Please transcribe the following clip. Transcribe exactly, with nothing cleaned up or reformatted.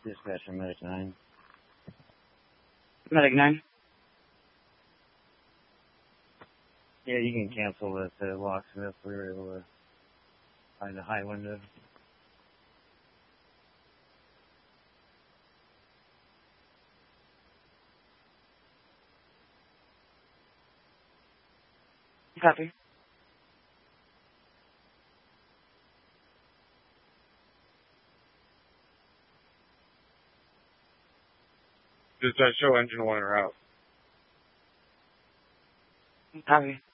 Dispatcher, Medic nine. Medic nine? Yeah, you can cancel that uh, locksmith. We were able to find a high window. Copy. Does that show engine one or out? Copy.